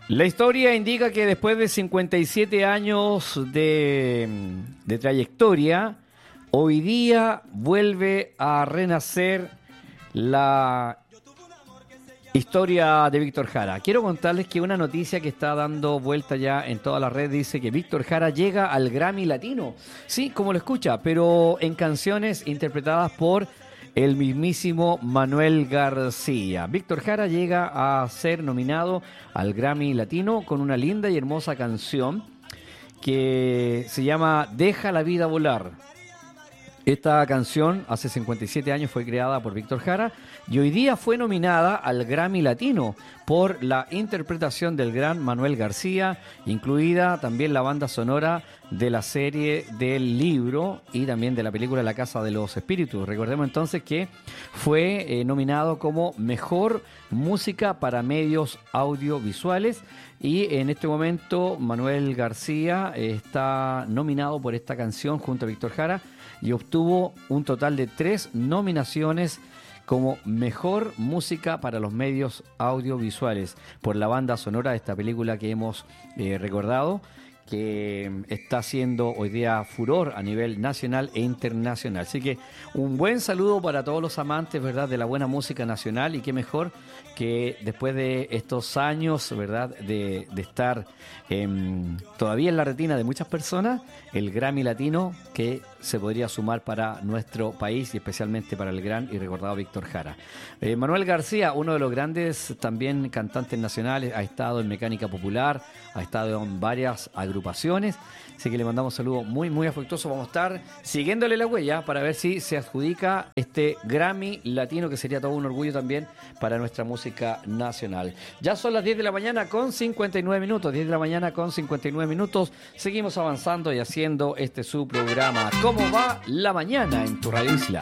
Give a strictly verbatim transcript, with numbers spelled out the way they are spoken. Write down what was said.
La historia indica que después de cincuenta y siete años de, de trayectoria, hoy día vuelve a renacer la historia de Víctor Jara. Quiero contarles que una noticia que está dando vuelta ya en toda la red dice que Víctor Jara llega al Grammy Latino. Sí, como lo escucha, pero en canciones interpretadas por el mismísimo Manuel García. Víctor Jara llega a ser nominado al Grammy Latino con una linda y hermosa canción que se llama Deja la vida volar. Esta canción hace cincuenta y siete años fue creada por Víctor Jara y hoy día fue nominada al Grammy Latino por la interpretación del gran Manuel García, incluida también la banda sonora de la serie del libro y también de la película La Casa de los Espíritus. Recordemos entonces que fue eh, nominado como Mejor Música para Medios Audiovisuales y en este momento Manuel García eh, está nominado por esta canción junto a Víctor Jara y obtuvo un total de tres nominaciones como Mejor Música para los Medios Audiovisuales por la banda sonora de esta película que hemos eh, recordado, que está haciendo hoy día furor a nivel nacional e internacional. Así que un buen saludo para todos los amantes, ¿verdad?, de la buena música nacional, y qué mejor que después de estos años, ¿verdad?, de, de estar eh, todavía en la retina de muchas personas, el Grammy Latino que se podría sumar para nuestro país y especialmente para el gran y recordado Víctor Jara. Eh, Manuel García, uno de los grandes también cantantes nacionales, ha estado en Mecánica Popular, ha estado en varias agrupaciones, así que le mandamos un saludo muy muy afectuoso. Vamos a estar siguiéndole la huella para ver si se adjudica este Grammy Latino, que sería todo un orgullo también para nuestra música nacional. Ya son las diez de la mañana con cincuenta y nueve minutos, diez de la mañana con cincuenta y nueve minutos, seguimos avanzando y haciendo este su programa ¿Cómo va la mañana en tu Radio Isla?